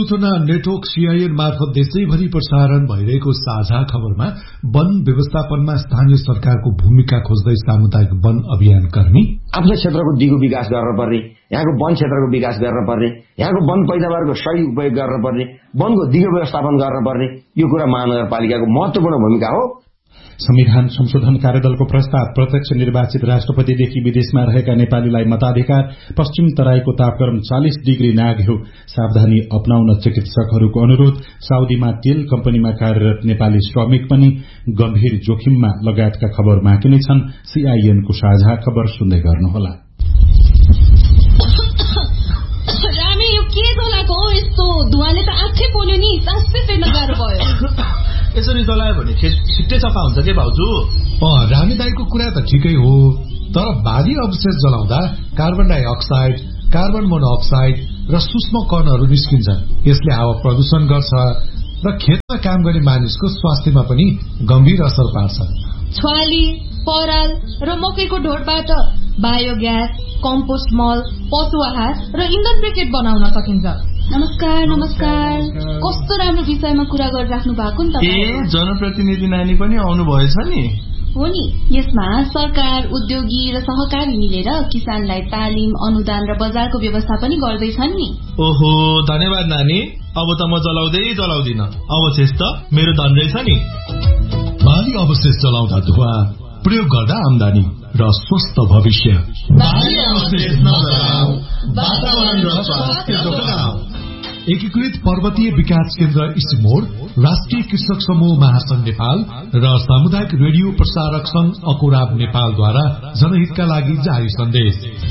सूचना network CIN मार्फत देशैभरि प्रसारण भइरहेको साझा खबरमा वन व्यवस्थापनमा स्थानीय सरकारको भूमिका खोज्दै सामुदायिक वन अभियान कर्मी, आफ्नो क्षेत्रको दिगो विकास गर्नुपर्ने, यहाँको वन क्षेत्रको विकास गर्नुपर्ने, यहाँको वन पैदावारको सही उपयोग गर्नुपर्ने, वनको दिगो व्यवस्थापन गर्नुपर्ने, यो कुरा महानगरपालिकाको महत्वपूर्ण भूमिका हो। संविधान संशोधन कार्यदलको प्रस्ताव प्रत्यक्ष निर्वाचित राष्ट्रपतिदेखि विदेशमा रहेका नेपालीलाई मताधिकार, पश्चिम तराईको तापक्रम 40 डिग्री नाग्यो, सावधानी अपनाउन चिकित्सकहरूको अनुरोध, साउदीमा तेल कम्पनीमा कार्यरत नेपाली श्रमिक पनि गम्भीर जोखिममा लगायतका खबर बाँकी नै छन्। सीआईएनको साझा खबर सुन्दै गर्नुहोला। रामे यो के दोलाको यस्तो धुवाले त आँखै पोल्यो नि, सासै फेर्न गाह्रो भयो। यसरी जलायो भने छिट्टै सफा हुन्छ के भाउजू? रामी दाईको कुरा त ठिकै हो, तर बाली अवशेष जलाउँदा कार्बन डाइअक्साइड, कार्बन मोनोअक्साइड र सूक्ष्म कणहरू निस्किन्छन्। यसले हावा प्रदूषण गर्छ र खेतमा काम गर्ने मानिसको स्वास्थ्यमा पनि गम्भीर असर पार्छ। छ्वाली, पराल र मकैको ढोडबाट बायोग्यास, कम्पोस्ट मल, पशु आहार र इन्धन ब्रिकेट बनाउन सकिन्छ। नमस्कार। कस्तो राम्रो विषयमा कुरा गरिराख्नु भएको नि तपाईँ। जनप्रतिनिधि नानी पनि आउनु भएछ नि? हो नि। यसमा सरकार, उद्योगी र सहकारी मिलेर किसानलाई तालिम, अनुदान र बजारको व्यवस्था पनि गर्दैछन् नि। ओहो, धन्यवाद नानी। अब त म जलाउँदिन। अवशेष त मेरो धन रहेछ नि। बाली अवशेष जलाउँदा धुवा, प्रयोग गर्दा आमदानी र स्वस्थ भविष्य। बाली अवशेष नजलाऊ, वातावरण र स्वास्थ्य जोगाऊ। एकीकृत पर्वतीय विकास केन्द्र इसिमोड, राष्ट्रिय कृषक समूह महासंघ नेपाल र सामुदायिक रेडियो प्रसारक संघ अकोराब नेपालद्वारा जनहितका लागि जारी सन्देश।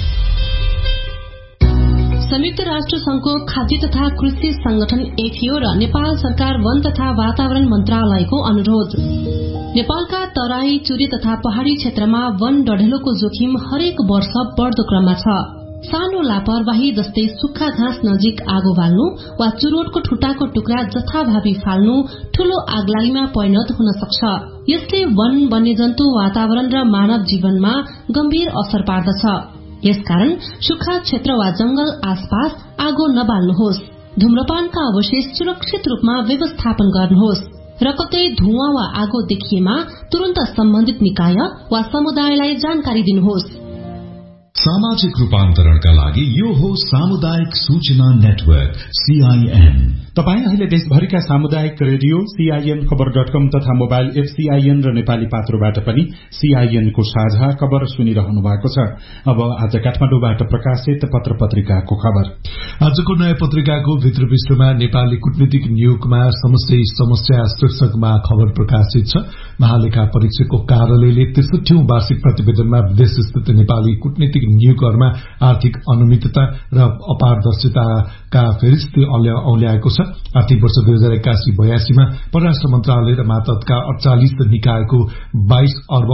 संयुक्त राष्ट्र संघको खाद्य तथा कृषि संगठन एफिओ र नेपाल सरकार वन तथा वातावरण मन्त्रालयको अनुरोध। नेपालका तराई, चुरे तथा पहाड़ी क्षेत्रमा वन डढेलोको जोखिम हरेक वर्ष बढ़दो क्रममा छ। सानो लापरवाही जस्तै सुक्खा घाँस नजिक आगो बाल्नु वा चुरोटको ठुटाको टुक्रा जथाभावी फाल्नु ठूलो आगलागीमा परिणत हुन सक्छ। यसले वन, वन्यजन्तु, वातावरण र मानव जीवनमा गम्भीर असर पार्दछ। यसकारण सुक्खा क्षेत्र वा जंगल आसपास आगो नबाल्नुहोस्। धूम्रपानका अवशेष सुरक्षित रूपमा व्यवस्थापन गर्नुहोस् र कतै धुवाँ वा आगो देखिएमा तुरन्त सम्बन्धित निकाय वा समुदायलाई जानकारी दिनुहोस्। सामाजिक रूपान्तरणका लागि यो हो सामुदायिक सूचना नेटवर्क सीआईएन। तपाई अहिले देशभरिका सामुदायिक रेडियो सीआईएन खबर.com तथा मोबाइल एप सीआईएन र नेपाली पात्रोबाट पनि सीआईएन को साझा खबर सुनिरहनु भएको छ। अब आज काठमाडौँबाट प्रकाशित पत्र पत्रिकाको खबर। आजको नयाँ पत्रिकाको भित्र पृष्ठमा नेपाली कूटनीतिक नियोगमा समस्या शीर्षकमा खबर प्रकाशित छ। महालेखा परीक्षकको कार्यालयले 63औं वार्षिक प्रतिवेदनमा विदेश स्थित नेपाली कूटनीतिक नियोगहरूमा आर्थिक अनियमितता र अपारदर्शिताका फेरिस्त औल्याएको छ। आर्थिक वर्ष 2081-82 मा परराष्ट्र मन्त्रालय र मातहतका 48 निकायको 22 अर्ब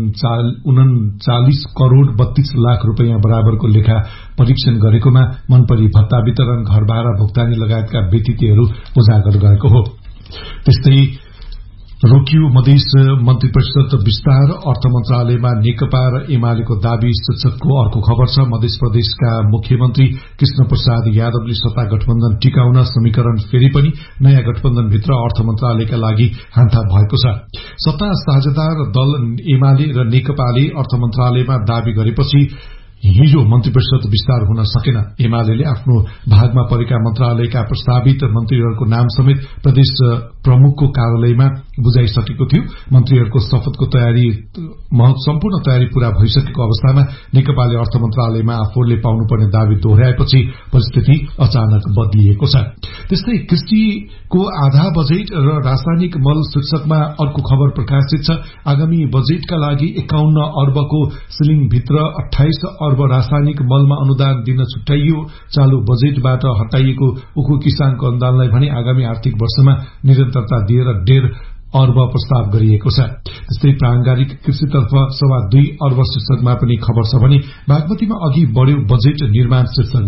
39 करोड़ 32 लाख रुपैयाँ बराबरको लेखा परीक्षण गरेकोमा मनपरी भत्ता वितरण, घर भाडा भुक्तानी लगायतका व्यतिथिहरू उजागर गरेको हो। त्यस्तै रोकियो मधेस मन्त्री परिषद विस्तार, अर्थ मन्त्रालयमा नेकपा र एमालेको दाबी शीर्षकको अर्को खबर छ। मध्य प्रदेशका मुख्यमन्त्री कृष्ण प्रसाद यादवले सत्ता गठबन्धन टिकाउन समीकरण फेरि पनि नयाँ गठबन्धनभित्र अर्थ मन्त्रालयका लागि हान्ता भएको छ। सत्ता साझेदार दल एमाले र नेकपाले अर्थ मन्त्रालयमा दाबी गरेपछि हिजो मन्त्री परिषद विस्तार हुन सकेन। एमाले आफ्नो भागमा परेका मन्त्रालयका प्रस्तावित मन्त्रीहरूको नाम समेत प्रदेश प्रमुखको कार्यालयमा बुझाइसकेको थियो। मन्त्रीहरूको शपथको सम्पूर्ण तयारी पूरा भइसकेको अवस्थामा नेकपाले अर्थ मन्त्रालयमा आफूले पाउनुपर्ने दावी दोहोर्याएपछि परिस्थिति अचानक बदलिएको छ। त्यस्तै कृषिको आधा बजेट र रासायनिक मल शीर्षकमा अर्को खबर प्रकाशित छ। आगामी बजेटका लागि 51 अर्बको सिलिङभित्र 28 अर्ब रासायनिक मलमा अनुदान दिन छुट्याइयो। चालू बजेटबाट हटाइएको उखु किसानको अनुदानलाई भने आगामी आर्थिक वर्षमा निरन्तरता दिएर 1.5 अर्ब प्रस्ताव गरिएको छ। त्यस्तै प्राङ्गारिक कृषितर्फ 2.25 अर्ब शीर्षकमा पनि खबर छ भने बागमतीमा अघि बढ्यो बजेट निर्माण शीर्षकमा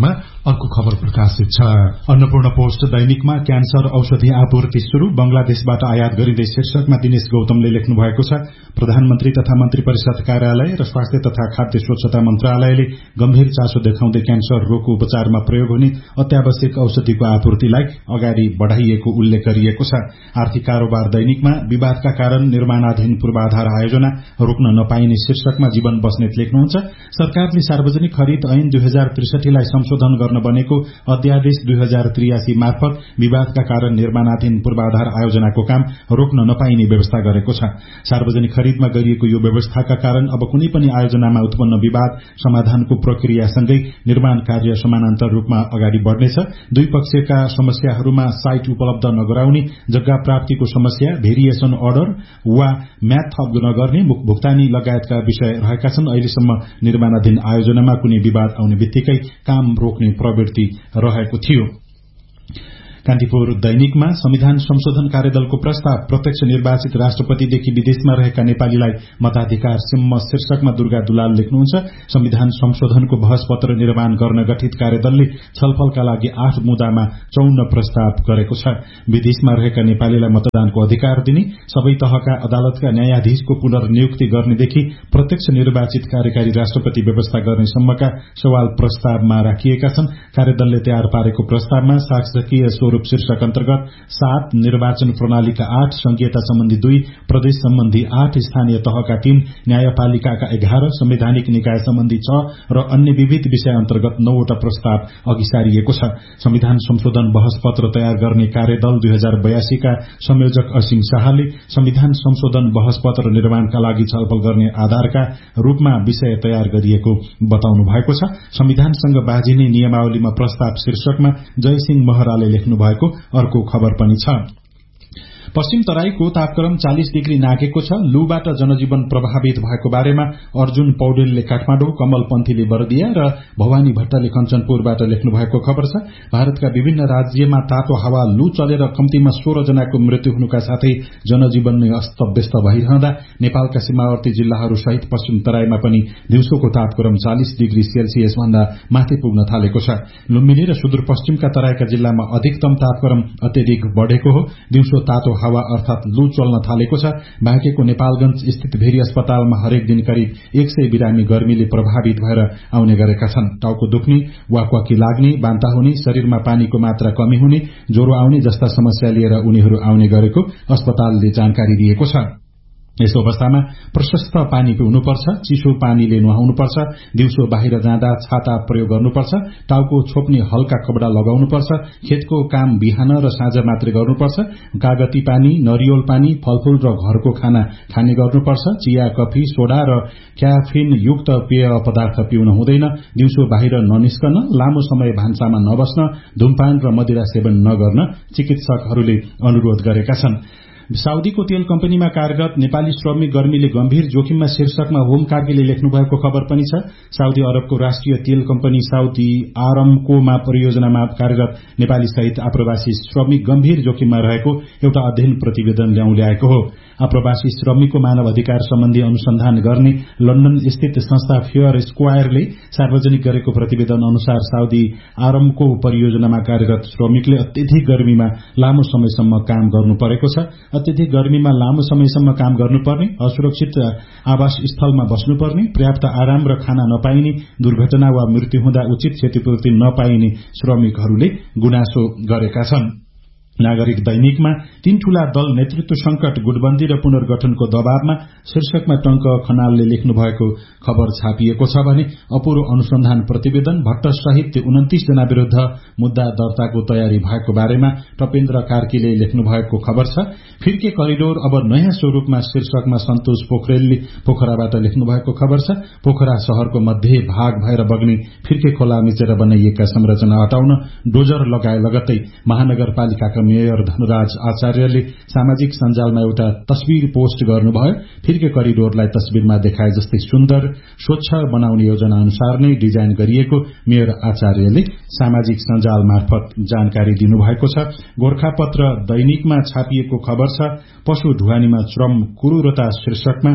अर्को खबर प्रकाशित छ। अन्नपूर्ण पोस्ट दैनिकमा क्यान्सर औषधि आपूर्ति शुरू, बंगलादेशबाट आयात गरिँदै शीर्षकमा दिनेश गौतमले लेख्नु भएको छ। प्रधानमन्त्री तथा मन्त्री परिषद कार्यालय र स्वास्थ्य तथा खाद्य स्वच्छता मन्त्रालयले गम्भीर चासो देखाउँदै क्यान्सर रोगको उपचारमा प्रयोग हुने अत्यावश्यक औषधिको आपूर्तिलाई अगाडि बढ़ाइएको उल्लेख गरिएको छ। आर्थिक कारोबार दैनिकमा विवादका कारण निर्माणाधीन पूर्वाधार आयोजना रोक्न नपाइने शीर्षकमा जीवन बस्नेत लेख्नुहुन्छ। सरकारले सार्वजनिक खरिद ऐन 2063 लाई संशोधन गर्न बनेको अध्यादेश 2083 मार्फत विवादका कारण निर्माणाधीन पूर्वाधार आयोजनाको काम रोक्न नपाइने व्यवस्था गरेको छ। सार्वजनिक खरिदमा गरिएको यो व्यवस्थाका कारण अब कुनै पनि आयोजनामा उत्पन्न विवाद समाधानको प्रक्रियासँगै निर्माण कार्य समानान्तर रूपमा अगाडि बढ़नेछ। दुई पक्षका समस्याहरूमा साइट उपलब्ध नगराउने, जग्गा प्राप्तिको समस्या, भेरिएसन अर्डर वा म्याद थप नगर्ने, भुक्तानी लगायतका विषय रहेका छन्। अहिलेसम्म निर्माणाधीन आयोजनामा कुनै विवाद आउने बित्तिकै काम रोक्ने प्रवृत्ति रहेको थियो। कान्तिपुर दैनिकमा संविधान संशोधन कार्यदलको प्रस्ताव, प्रत्यक्ष निर्वाचित राष्ट्रपतिदेखि विदेशमा रहेका नेपालीलाई मताधिकार सिम्म शीर्षकमा दुर्गा दुलाल लेख्नुहुन्छ। संविधान संशोधनको बहस पत्र निर्माण गर्न गठित कार्यदलले छलफलका लागि 8 मुद्दामा 54 प्रस्ताव गरेको छ। विदेशमा रहेका नेपालीलाई मतदानको अधिकार दिने, सबै तहका अदालतका न्यायाधीशको पुनर्नियुक्ति गर्नेदेखि प्रत्यक्ष निर्वाचित कार्यकारी राष्ट्रपति व्यवस्था गर्ने सम्मका सवाल प्रस्तावमा राखिएका छन्। कार्यदलले तयार पारेको प्रस्तावमा शासकीय शीर्षक अन्तर्गत 7, निर्वाचन प्रणालीका 8, संघीयता सम्बन्धी 2, प्रदेश सम्बन्धी 8, स्थानीय तहका 3, न्यायपालिकाका 11, संवैधानिक निकाय सम्बन्धी 6 र अन्य विविध विषय अन्तर्गत 9 वटा प्रस्ताव अघि सारिएको छ। संविधान संशोधन बहस पत्र तयार गर्ने कार्यदल 2082 का संयोजक असिङ शाहले संविधान संशोधन बहस पत्र निर्माणका लागि छलफल गर्ने आधारका रूपमा विषय तयार गरिएको बताउनु भएको छ। संविधानसँग बाजिने नियमावलीमा प्रस्ताव शीर्षकमा जयसिंह महराले लेख्नु भएको अर्को खबर पनि छ। पश्चिम तराईको तापक्रम 40 डिग्री नाघेको छ। लूबाट जनजीवन प्रभावित भएको बारेमा अर्जुन पौडेलले काठमाडौँ, कमल पन्थीले बर्दिया र भवानी भट्टले कञ्चनपुरबाट लेख्नु भएको खबर छ। भारतका विभिन्न राज्यमा तातो हावा लू चलेर कम्तीमा 16 जनाको मृत्यु हुनुका साथै जनजीवन नै अस्तव्यस्त भइरहँदा नेपालका सीमावर्ती जिल्लाहरू सहित पश्चिम तराईमा पनि दिउँसोको तापक्रम 40 डिग्री सेल्सियस भन्दा माथि पुग्न थालेको छ। लुम्बिनी र सुदूरपश्चिमका तराईका जिल्लामा अधिकतम तापक्रम अत्यधिक बढ़ेको हो। दिउँसो तातो हावा अर्थात लू चल्न थालेको छ। बाँकेको नेपालगंज स्थित भेरी अस्पतालमा हरेक दिन करिब 100 बिरामी गर्मीले प्रभावित भएर आउने गरेका छन्। टाउको दुख्ने, वाकवाकी लाग्ने, बान्ता हुने, शरीरमा पानीको मात्रा कमी हुने, ज्वरो आउने जस्ता समस्या लिएर उनीहरू आउने गरेको अस्पतालले जानकारी दिएको छ। यस्तो अवस्थामा प्रशस्त पानी पिउनुपर्छ, चिसो पानीले नुहाउनुपर्छ, दिउँसो बाहिर जाँदा छाता प्रयोग गर्नुपर्छ, टाउको छोप्ने हल्का कपड़ा लगाउनुपर्छ, खेतको काम बिहान र साँझ मात्रै गर्नुपर्छ, कागती पानी, नरिवल पानी, फलफूल र घरको खाना खाने गर्नुपर्छ, चिया, कफी, सोडा र क्याफिन युक्त पेय पदार्थ पिउन हुँदैन, दिउँसो बाहिर ननिस्कन, लामो समय भान्सामा नबस्न, धूमपान र मदिरा सेवन नगर्न चिकित्सकहरूले अनुरोध गरेका छन्। साउदीको तेल कम्पनीमा कार्यरत नेपाली श्रमिक गर्मीले गम्भीर जोखिममा शीर्षकमा होम कार्कीले लेख्नु भएको खबर पनि छ। साउदी अरबको राष्ट्रिय तेल कम्पनी साउदी आरामकोमा परियोजनामा कार्यरत नेपाली सहित आप्रवासी श्रमिक गम्भीर जोखिममा रहेको एउटा अध्ययन प्रतिवेदन ल्याएको हो। आप्रवासी श्रमिकको मानव अधिकार सम्बन्धी अनुसन्धान गर्ने लन्डन स्थित संस्था फेयर स्क्वायरले सार्वजनिक गरेको प्रतिवेदन अनुसार साउदी आरामको परियोजनामा कार्यरत श्रमिकले अत्यधिक गर्मीमा लामो समयसम्म काम गर्नु परेको छ। अत्यधिक गर्मीमा लामो समयसम्म काम गर्नुपर्ने, असुरक्षित आवास स्थलमा बस्नुपर्ने, पर्याप्त आराम र खाना नपाइने, दुर्घटना वा मृत्यु हुँदा उचित क्षतिपूर्ति नपाइने श्रमिकहरूले गुनासो गरेका छन्। नागरिक दैनिकमा 3 ठूला दल नेतृत्व संकट, गुटबन्दी र पुनर्गठनको दबावमा शीर्षकमा टंक खनालले लेख्नु भएको खबर छापिएको छ भने अपूरो अनुसन्धान प्रतिवेदन, भट्ट सहित 29 जना विरूद्ध मुद्दा दर्ताको तयारी भएको बारेमा टपेन्द्र कार्कीले लेख्नु भएको खबर छ। फिर्के करिडोर अब नयाँ स्वरूपमा शीर्षकमा सन्तोष पोखरेलले पोखराबाट लेख्नु भएको खबर छ। पोखरा शहरको मध्य भाग भएर बग्ने फिर्के खोला मिचेर बनाइएका संरचना हटाउन डोजर लगाए लगत्तै महानगरपालिकाका मेयर धनराज आचार्यले सामाजिक सञ्जालमा एउटा तस्बिर पोस्ट गर्नुभयो। फिर्के करिडोरलाई तस्बिरमा देखाए जस्तै सुन्दर, स्वच्छ बनाउने योजना अनुसार नै डिजाइन गरिएको मेयर आचार्यले सामाजिक सञ्जाल मार्फत जानकारी दिनुभएको छ। गोर्खापत्र दैनिकमा छापिएको खबर छ। पशु ढुवानीमा श्रम क्रूरता शीर्षकमा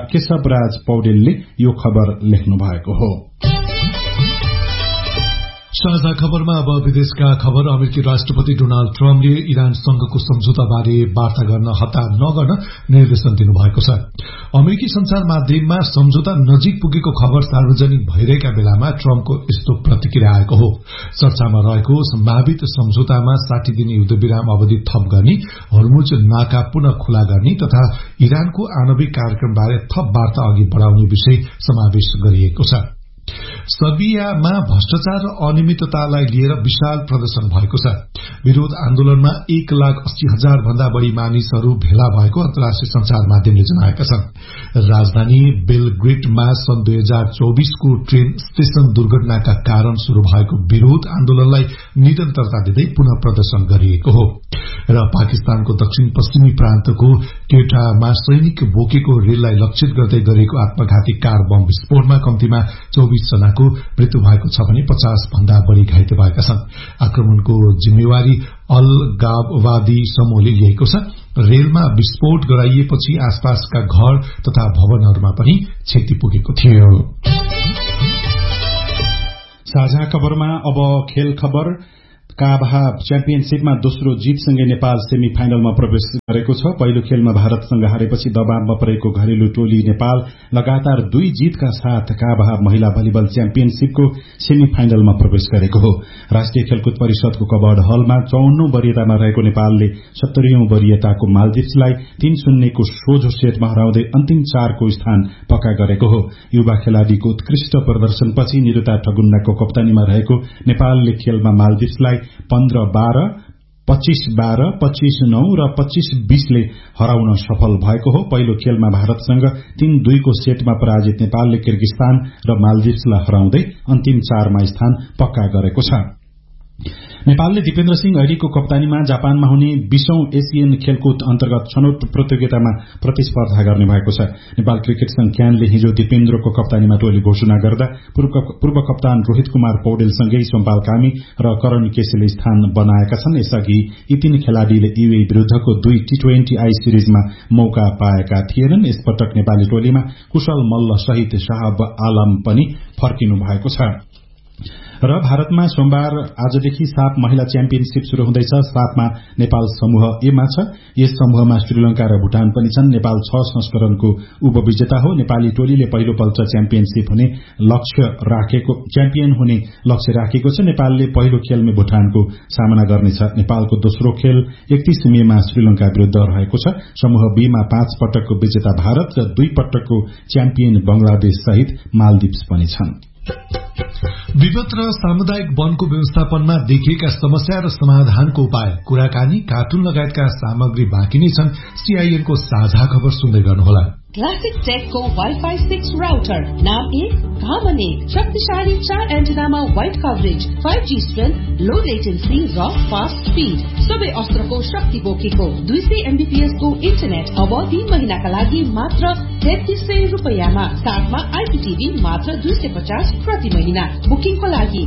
केशवराज पौडेलले यो खबर लेख्नु भएको हो। साझा खबरमा अब विदेशका खबर। अमेरिकी राष्ट्रपति डोनाल्ड ट्रम्पले इरानसँगको सम्झौताबारे वार्ता गर्न हतार नगर्न निर्देशन दिनुभएको छ। अमेरिकी संचार माध्यममा सम्झौता नजिक पुगेको खबर सार्वजनिक भइरहेका बेलामा ट्रम्पको यस्तो प्रतिक्रिया आएको हो। चर्चामा रहेको सम्भावित सम्झौतामा 60 दिने युद्धविराम अवधि थप गर्ने, हर्मुज नाका पुनः खुला गर्ने तथा इरानको आणविक कार्यक्रमबारे थप वार्ता अघि बढ़ाउने विषय समावेश गरिएको छ। सर्बियामा भ्रष्टाचार र अनियमिततालाई लिएर विशाल प्रदर्शन भएको छ। विरोध आन्दोलनमा 1,80,000 भन्दा बढ़ी मानिसहरू भेला भएको अन्तर्राष्ट्रिय संचार माध्यमले जनाएका छन्। राजधानी बेलग्रेडमा सन् 2024 को ट्रेन स्टेशन दुर्घटनाका कारण शुरू भएको विरोध आन्दोलनलाई निरन्तरता दिँदै पुनः प्रदर्शन गरिएको हो। र पाकिस्तानको दक्षिण पश्चिमी प्रान्तको केटामा सैनिक बोकेको रेललाई लक्षित गर्दै गरिएको आत्मघाती कार बम विस्फोटमा कम्तीमा 24 जनाको मृत्यु भएको छ भने 50 भन्दा बढ़ी घाइते भएका छन्। आक्रमणको जिम्मेवारी अलगाववादी समूहले लिएको छ। रेलमा विस्फोट गराइएपछि आसपासका घर तथा भवनहरूमा पनि क्षति पुगेको थियो। साझा खबरमा अब खेल खबर। काभा च्याम्पियनशीपमा दोस्रो जीतसँगै नेपाल सेमी फाइनलमा प्रवेश गरेको छ। पहिलो खेलमा भारतसँग हारेपछि दबावमा परेको घरेलु टोली नेपाल लगातार 2 जीतका साथ काभा महिला भलिबल च्याम्पियनशीपको सेमी फाइनलमा प्रवेश गरेको हो। राष्ट्रिय खेलकुद परिषदको कबर्ड हलमा 54औं वरियतामा रहेको नेपालले 70औं वरियताको मालदिप्सलाई 3-0 को सोझो सेटमा हराउँदै अन्तिम 4 को स्थान पक्का गरेको हो। युवा खेलाड़ीको उत्कृष्ट प्रदर्शनपछि निरुता ठगुन्नाको कप्तानीमा रहेको नेपालले खेलमा मालदिप्सलाई 15-12, 25-12, 25-9 र 25-20 ले हराउन सफल भएको हो। पहिलो खेलमा भारतसँग 3-2 को सेटमा पराजित नेपालले किर्गिस्तान र मालदिप्सलाई हराउँदै अन्तिम 4 मा स्थान पक्का गरेको छ। नेपालले दिपेन्द्र सिंह ऐरीको कप्तानीमा जापानमा हुने 20औं एशियन खेलकुद अन्तर्गत छनौट प्रतियोगितामा प्रतिस्पर्धा गर्ने भएको छ। नेपाल क्रिकेट संघ क्यानले हिजो दिपेन्द्रको कप्तानीमा टोली घोषणा गर्दा पूर्व कप्तान रोहित कुमार पौडेलसँगै सोमपाल कामी र करण केसीले स्थान बनाएका छन्। यसअघि यी 3 खेलाड़ीले युए विरूद्धको 2 T20I सिरिजमा मौका पाएका थिएनन्। यसपटक नेपाली टोलीमा कुशल मल्ल सहित शाहब आलम पनि फर्किनु भएको छ। र भारतमा सोमबार आजदेखि साफ महिला च्याम्पियनशीप शुरू हुँदैछ। साफमा नेपाल समूह ए मा छ। यस समूहमा श्रीलंका र भूटान पनि छन्। नेपाल 6 संस्करणको उपविजेता हो। नेपाली टोलीले पहिलो पल्ट च्याम्पियन हुने लक्ष्य राखेको छ। नेपालले पहिलो खेलमा भूटानको सामना गर्नेछ। नेपालको दोस्रो खेल 31 मेमा श्रीलंका विरूद्ध रहेको छ। समूह बी मा 5 पटकको विजेता भारत र 2 पटकको च्याम्पियन बंगलादेश सहित मालदिप्स पनि छन्। विगत र सामुदायिक वनको व्यवस्थापनमा देखिएका समस्या र समाधानको उपाय, कुराकानी, कार्टुन लगायतका सामग्री बाँकी नै छन्। सीआईएन को साझा खबर सुन्दै गर्नुहोला। क्लासिक टेकको वाइफाई 6 राउटर, नाम 1 काम 1, शक्तिशाली 4 एन्टेनामा वाइड कभरेज, 5G स्ट्रेन्थ, लो लेटेन्सी र फास्ट स्पीड, सबै अस्त्रको शक्ति बोकेको 200 MBPS को इन्टरनेट अब 3 महिनाका लागि मात्र 3300 रुपैयाँमा। साथमा आइपीटीभी मात्र 250 प्रति महिना। बुकिङको लागि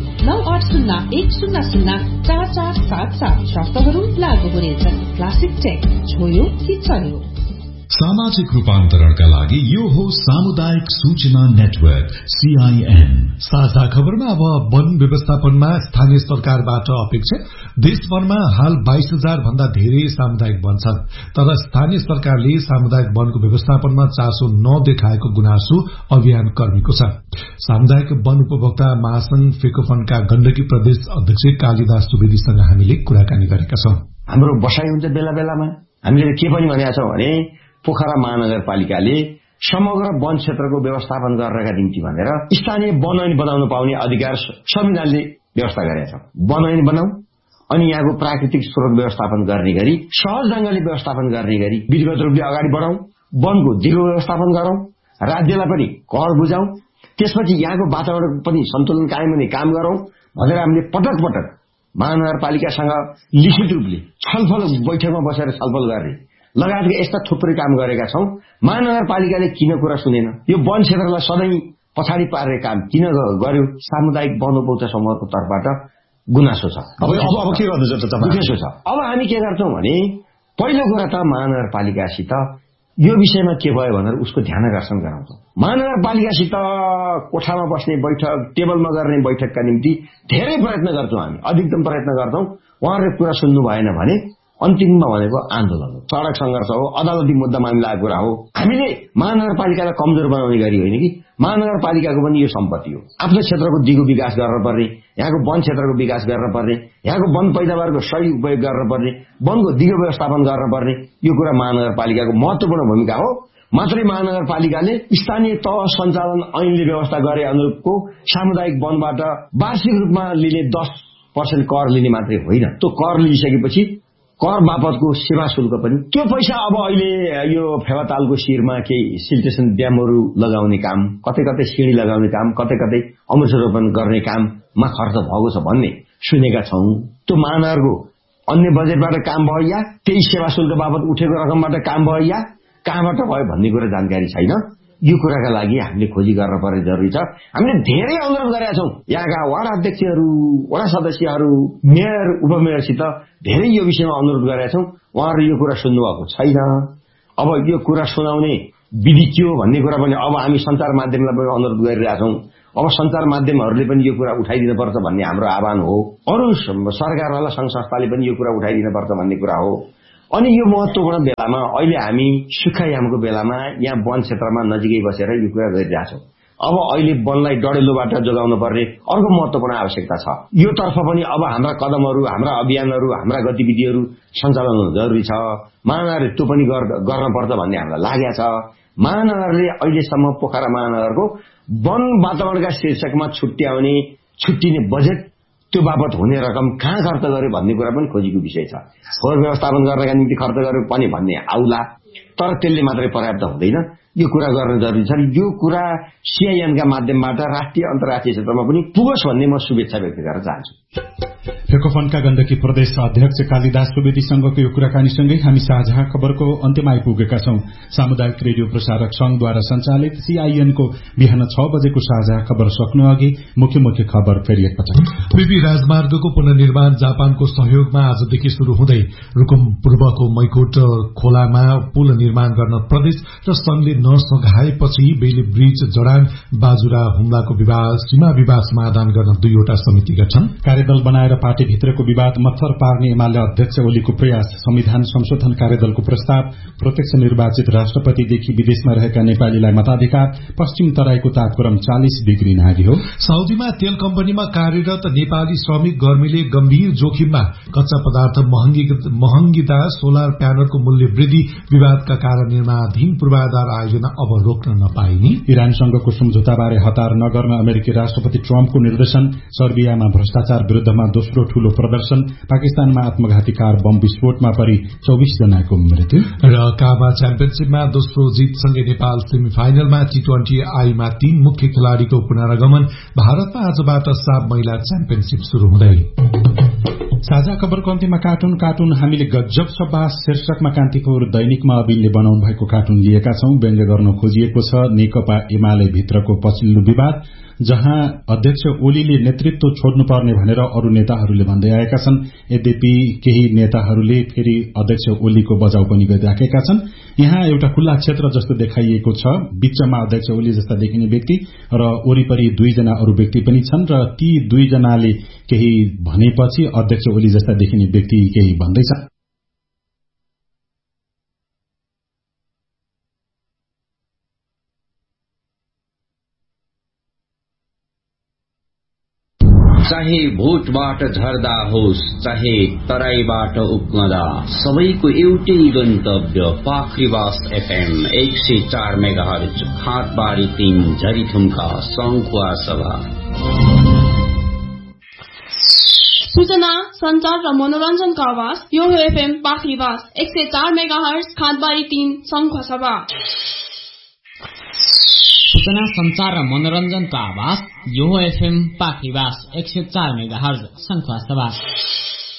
9801004477 शर्तहरू लागू हुनेछन्। क्लासिक टेक, छोयो कि चल्यो। सामाजिक रूपान्तरणका लागि यो हो सामुदायिक सूचना नेटवर्क सीआईएन। साझा खबरमा अब वन व्यवस्थापनमा स्थानीय सरकारबाट अपेक्षा। देशभरमा हाल 22,000 भन्दा धेरै सामुदायिक वन छन्। तर स्थानीय सरकारले सामुदायिक वनको व्यवस्थापनमा चासो नदेखाएको गुनासो अभियान कर्मीको छ। सामुदायिक वन उपभोक्ता महासंघ फेकोफनका गण्डकी प्रदेश अध्यक्ष कालीदास सुवेदीसँग हामीले कुराकानी गरेका छौं। हाम्रो बसाइ हुन्छ बेला बेलामा। हामीले के पनि भनेका छौं भने पोखरा महानगरपालिकाले समग्र वन क्षेत्रको व्यवस्थापन गर्नका निम्ति भनेर स्थानीय वन ऐन बनाउन पाउने अधिकार संविधानले व्यवस्था गरेका छ। वन ऐन बनाऊ अनि यहाँको प्राकृतिक स्रोत व्यवस्थापन गर्ने गरी सहज ढंगले व्यवस्थापन गर्ने गरी विधिगत रूपले अगाडि बढाऊ, वनको दिगो व्यवस्थापन गरौं, राज्यलाई पनि कर बुझाऊ, त्यसपछि यहाँको वातावरण पनि सन्तुलन कायम हुने काम गरौं भनेर हामीले पटक पटक महानगरपालिकासँग लिखित रूपले छलफल बैठकमा बसेर छलफल गर्ने लगायतका यस्ता थुप्रै काम गरेका छौं। महानगरपालिकाले किन कुरा सुनेन? यो वन क्षेत्रलाई सधैँ पछाडि पार्ने काम किन गर्यो? सामुदायिक वन उपभोक्ता समूहको तर्फबाट गुनासो छ। अब के गर्नुहुन्छ त तपाईँ? गुनासो छ। अब हामी के गर्छौं भने पहिलो कुरा त महानगरपालिकासित यो विषयमा के भयो भनेर उसको ध्यान आकर्षण गराउँछौँ। महानगरपालिकासित कोठामा बस्ने बैठक, टेबलमा गर्ने बैठकका निम्ति धेरै प्रयत्न गर्छौँ हामी, अधिकतम प्रयत्न गर्छौँ। उहाँहरूले कुरा सुन्नु भएन भने अन्तिममा भनेको आन्दोलन हो, सड़क संघर्ष हो, अदालती मुद्दा मामिलाको कुरा हो। हामीले महानगरपालिकालाई कमजोर बनाउने गरी होइन कि महानगरपालिकाको पनि यो सम्पत्ति हो। आफ्नो क्षेत्रको दिगो विकास गर्नुपर्ने, यहाँको वन क्षेत्रको विकास गर्नुपर्ने, यहाँको वन पैदावारको सही उपयोग गर्नुपर्ने, वनको दिगो व्यवस्थापन गर्नुपर्ने, यो कुरा महानगरपालिकाको महत्वपूर्ण भूमिका हो। मात्रै महानगरपालिकाले स्थानीय तह सञ्चालन ऐनले व्यवस्था गरे अनुरूपको सामुदायिक वनबाट वार्षिक रूपमा लिने 10% कर लिने मात्रै होइन, त्यो कर लिइसकेपछि कर बापतको सेवा शुल्क पनि, त्यो पैसा अब अहिले यो फेवातालको शिरमा केही सिल्टेसन ड्यामहरू लगाउने काम, कतै कतै सिँढी लगाउने काम, कतै कतै अमृतरोपण गर्ने काममा खर्च भएको छ भन्ने सुनेका छौं। त्यो महानगरको अन्य बजेटबाट काम भयो या त्यही सेवा शुल्क बापत उठेको रकमबाट काम भयो या कहाँबाट भयो भन्ने कुरा जानकारी छैन। यो कुराका लागि हामीले खोजी गर्न पर्ने जरुरी छ। हामीले धेरै अनुरोध गरेका छौं, यहाँका वडा अध्यक्षहरू, वडा सदस्यहरू, मेयर, उपमेयरसित धेरै यो विषयमा अनुरोध गरेका छौं। उहाँहरू यो कुरा सुन्नुभएको छैन। अब यो कुरा सुनाउने विधि के हो भन्ने कुरा पनि अब हामी सञ्चार माध्यमलाई पनि अनुरोध गरिरहेका छौं। अब सञ्चार माध्यमहरूले पनि यो कुरा उठाइदिनुपर्छ भन्ने हाम्रो आह्वान हो। अरू सरकारवाला संघ संस्थाले पनि यो कुरा उठाइदिनुपर्छ भन्ने कुरा हो। अनि यो महत्वपूर्ण बेलामा अहिले हामी सुक्खायामको बेलामा यहाँ वन क्षेत्रमा नजिकै बसेर यो कुरा गरिरहेका छौं। अब अहिले वनलाई डढेलोबाट जोगाउन पर्ने अर्को महत्वपूर्ण आवश्यकता छ। यो तर्फ पनि अब हाम्रा कदमहरू, हाम्रा अभियानहरू, हाम्रा गतिविधिहरू सञ्चालन हुनु जरुरी छ। महानगरले त्यो पनि गर्नुपर्छ भन्ने हामीलाई लागेको छ। महानगरले अहिलेसम्म पोखरा महानगरको वन वातावरणका शीर्षकमा छुट्टिने बजेट, त्यो बापत हुने रकम कहाँ खर्च गर्यो भन्ने कुरा पनि खोजीको विषय छ। फोहोर व्यवस्थापन गर्नका निम्ति खर्च गर्यो पनि भन्ने आउला, तर त्यसले मात्रै पर्याप्त हुँदैन। यो कुरा गर्न जरुरी छ। यो कुरा सीआईएनका माध्यमबाट राष्ट्रिय अन्तर्राष्ट्रिय क्षेत्रमा पनि पुगोस् भन्ने म शुभेच्छा व्यक्त गर्न चाहन्छु। फेकोफनका गण्डकी प्रदेश अध्यक्ष कालिदास सुवेदीसँगको यो कुराकानीसँगै हामी साझा खबरको अन्त्यमा आइपुगेका छौं। सामुदायिक रेडियो प्रसारक संघद्वारा सञ्चालित सीआईएनको बिहान 6 बजेको साझा खबर सक्नु अघि मुख्य खबर फेरि एकपटक। बीपी राजमार्गको पुनर्निर्माण जापानको सहयोगमा आजदेखि शुरू हुँदै रुकुम पूर्वको मैकोट खोलामा पुल निर्माण गर्न प्रदेश र संघले नसघाएपछि बेली ब्रिज, जडान, बाजुरा हुम्लाको सीमा विवाद समाधान गर्न 2वटा समिति गठन। कार्यदल बनाएर पार्टीभित्रको विवाद मत्थर पार्ने एमाले अध्यक्ष ओलीको प्रयास। संविधान संशोधन कार्यदलको प्रस्ताव। प्रत्यक्ष निर्वाचित राष्ट्रपतिदेखि विदेशमा रहेका नेपालीलाई मताधिकार। पश्चिम तराईको तापक्रम 40 डिग्री नाघ्यो। साउदीमा तेल कम्पनीमा कार्यरत नेपाली श्रमिक गर्मीले गम्भीर जोखिममा। कच्चा पदार्थ महँगिँदा सोलर प्यानलको मूल्य वृद्धि। विवादका कारण निर्माणाधीन पूर्वाधार आयोजना अब रोक्न नपाइने। इरानसँगको सम्झौताबारे हतार नगर्न अमेरिकी राष्ट्रपति ट्रम्पको निर्देशन। सर्बियामा भ्रष्टाचार विरूद्धमा दोस्रो ठूलो प्रदर्शन। पाकिस्तानमा आत्मघाती कार बम विस्फोटमा परि 24 जनाको मृत्यु। र काबा च्याम्पियनशीपमा दोस्रो जितसँगै नेपाल सेमिफाइनलमा। T20 आईमा 3 मुख्य खेलाड़ीको पुनरागमन। भारतमा आजबाट साफ महिला च्याम्पियनशीप शुरू हुँदै। साझा खबरको अन्त्यमा कार्टुन हामीले गजब सबास शीर्षकमा कान्तिपुर दैनिकमा अबिलले बनाउनु भएको कार्टुन लिएका छौं। व्यङ्ग्य गर्न खोजिएको छ नेकपा एमाले भित्रको पछिल्लो विवाद, जहाँ अध्यक्ष ओलीले नेतृत्व छोड्नुपर्ने भनेर अरू नेताहरूले भन्दै आएका छन्। यद्यपि केही नेताहरूले फेरि अध्यक्ष ओलीको बचाउ पनि गरिराखेका छन्। यहाँ एउटा खुल्ला क्षेत्र जस्तो देखाइएको छ। बीचमा अध्यक्ष ओली जस्ता देखिने व्यक्ति र वरिपरि 2 जना अरू व्यक्ति पनि छन् र ती 2 जनाले केही भनेपछि अध्यक्ष ओली जस्ता देखिने व्यक्ति केही भन्दैछ। चाहे भोटबाट झर्दा होस् चाहे तराईबाट उक्मदा, सबैको एउटै गन्तव्य पाखरीवास FM 104 मेगाहर्ज, खातबारी 3 झरीथुम्का सङ्खुवा सभा। सूचना, संचार र मनोरञ्जनका आवाज यो हो FM पाखरीवास 104 मेगाहर्ज, खातबारी 3 सङ्खुवा सभा। सूचना, संचार र मनोरञ्जनको आवाज यो हो FM पाखरीवास 104 मेगाहर्ज, सङ्खुवा सभा।